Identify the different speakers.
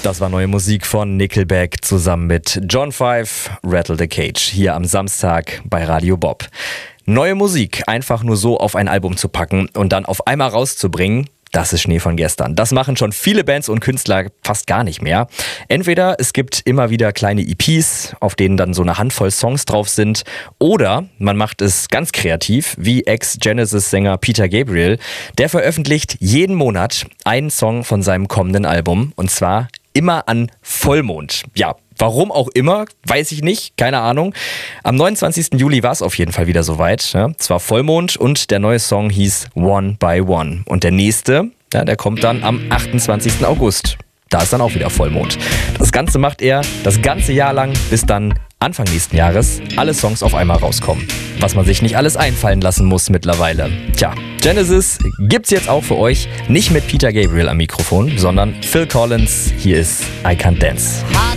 Speaker 1: Das war neue Musik von Nickelback zusammen mit John Five, Rattle the Cage, hier am Samstag bei Radio Bob. Neue Musik einfach nur so auf ein Album zu packen und dann auf einmal rauszubringen, das ist Schnee von gestern. Das machen schon viele Bands und Künstler fast gar nicht mehr. Entweder es gibt immer wieder kleine EPs, auf denen dann so eine Handvoll Songs drauf sind, oder man macht es ganz kreativ, wie Ex-Genesis-Sänger Peter Gabriel. Der veröffentlicht jeden Monat einen Song von seinem kommenden Album, und zwar immer an Vollmond. Ja, warum auch immer, weiß ich nicht, keine Ahnung. Am 29. Juli war es auf jeden Fall wieder soweit. Ja. Es war Vollmond und der neue Song hieß One by One. Und der nächste, der kommt dann am 28. August. Da ist dann auch wieder Vollmond. Das Ganze macht er das ganze Jahr lang, bis dann Anfang nächsten Jahres alle Songs auf einmal rauskommen. Was man sich nicht alles einfallen lassen muss mittlerweile. Tja, Genesis gibt's jetzt auch für euch. Nicht mit Peter Gabriel am Mikrofon, sondern Phil Collins. Hier ist I Can't Dance.